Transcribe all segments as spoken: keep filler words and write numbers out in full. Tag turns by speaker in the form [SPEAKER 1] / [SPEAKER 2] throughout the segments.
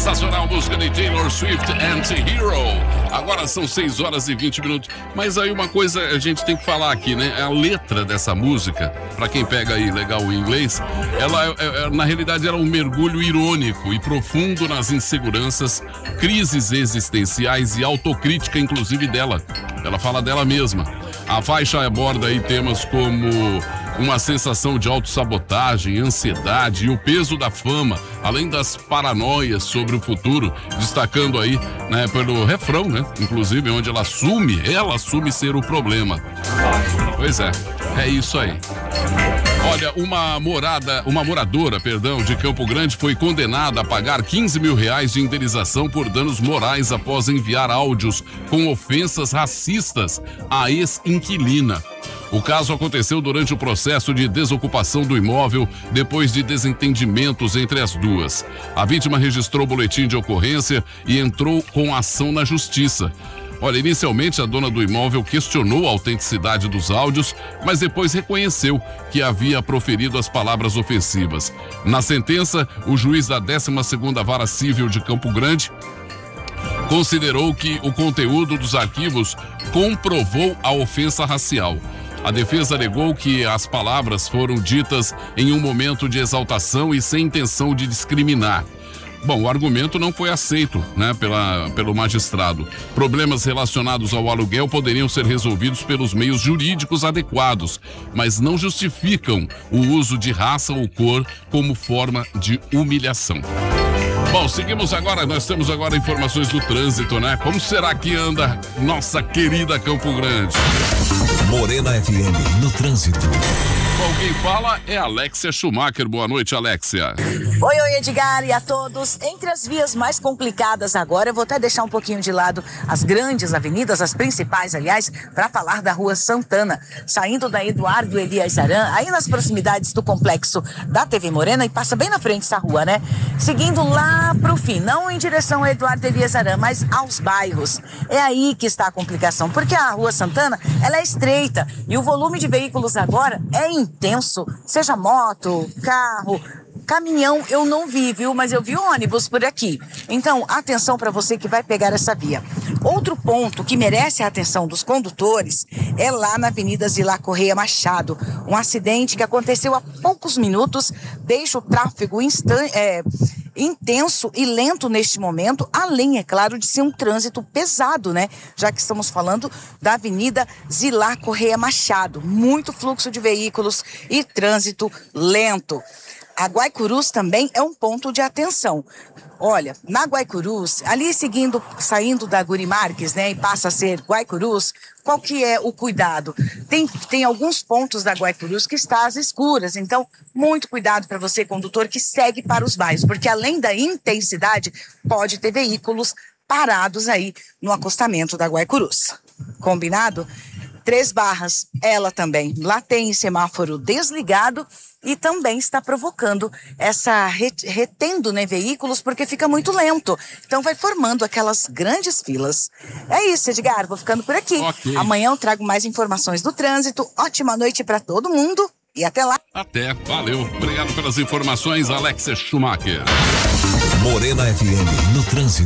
[SPEAKER 1] Sensacional música de Taylor Swift, Anti-Hero. Agora são seis horas e vinte minutos. Mas aí uma coisa a gente tem que falar aqui, né? A letra dessa música, pra quem pega aí legal o inglês, ela é, é, na realidade era um mergulho irônico e profundo nas inseguranças, crises existenciais e autocrítica, inclusive dela. Ela fala dela mesma. A faixa aborda aí temas como uma sensação de autossabotagem, ansiedade e o peso da fama, além das paranoias sobre o futuro, destacando aí, né, pelo refrão, né, inclusive, onde ela assume, ela assume ser o problema. Pois é, é isso aí. Olha, uma morada, uma moradora, perdão, de Campo Grande foi condenada a pagar quinze mil reais de indenização por danos morais após enviar áudios com ofensas racistas à ex-inquilina. O caso aconteceu durante o processo de desocupação do imóvel, depois de desentendimentos entre as duas. A vítima registrou o boletim de ocorrência e entrou com ação na justiça. Olha, inicialmente a dona do imóvel questionou a autenticidade dos áudios, mas depois reconheceu que havia proferido as palavras ofensivas. Na sentença, o juiz da décima segunda Vara Civil de Campo Grande considerou que o conteúdo dos arquivos comprovou a ofensa racial. A defesa alegou que as palavras foram ditas em um momento de exaltação e sem intenção de discriminar. Bom, o argumento não foi aceito, né, pela, pelo magistrado. Problemas relacionados ao aluguel poderiam ser resolvidos pelos meios jurídicos adequados, mas não justificam o uso de raça ou cor como forma de humilhação. Bom, seguimos agora, nós temos agora informações do trânsito, né? Como será que anda nossa querida Campo Grande?
[SPEAKER 2] Morena F M no trânsito.
[SPEAKER 1] Bom, quem fala é Alexia Schumacher. Boa noite, Alexia.
[SPEAKER 3] Oi, oi, Edgar, e a todos. Entre as vias mais complicadas agora, eu vou até deixar um pouquinho de lado as grandes avenidas, as principais, aliás, para falar da Rua Santana, saindo da Eduardo Elias Aran, aí nas proximidades do complexo da T V Morena, e passa bem na frente essa rua, né? Seguindo lá pro fim, não em direção a Eduardo Elias Aran, mas aos bairros. É aí que está a complicação, porque a Rua Santana, ela é estreita e o volume de veículos agora é intenso, seja moto, carro, caminhão eu não vi, viu? Mas eu vi ônibus por aqui. Então, atenção para você que vai pegar essa via. Outro ponto que merece a atenção dos condutores é lá na Avenida Zilá Correia Machado. Um acidente que aconteceu há poucos minutos deixa o tráfego instan- é, intenso e lento neste momento, além, é claro, de ser um trânsito pesado, né? Já que estamos falando da Avenida Zilá Correia Machado. Muito fluxo de veículos e trânsito lento. A Guaicurus também é um ponto de atenção. Olha, na Guaicurus, ali seguindo, saindo da Guri Marques, né, e passa a ser Guaicurus, qual que é o cuidado? Tem, tem alguns pontos da Guaicurus que está às escuras, então muito cuidado para você, condutor, que segue para os bairros, porque além da intensidade, pode ter veículos parados aí no acostamento da Guaicurus. Combinado? Três Barras, ela também. Lá tem semáforo desligado e também está provocando essa, retendo, né, veículos, porque fica muito lento. Então vai formando aquelas grandes filas. É isso, Edgar, vou ficando por aqui. Okay. Amanhã eu trago mais informações do trânsito. Ótima noite para todo mundo e até lá.
[SPEAKER 1] Até, valeu. Obrigado pelas informações, Alexia Schumacher.
[SPEAKER 2] Morena F M no trânsito.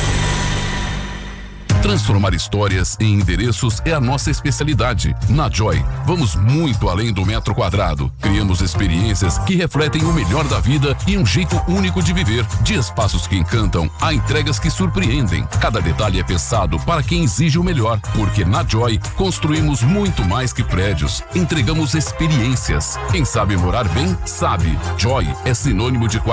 [SPEAKER 1] Transformar histórias em endereços é a nossa especialidade. Na Joy, vamos muito além do metro quadrado. Criamos experiências que refletem o melhor da vida e um jeito único de viver. De espaços que encantam a entregas que surpreendem. Cada detalhe é pensado para quem exige o melhor. Porque na Joy, construímos muito mais que prédios. Entregamos experiências. Quem sabe morar bem, sabe. Joy é sinônimo de qualidade.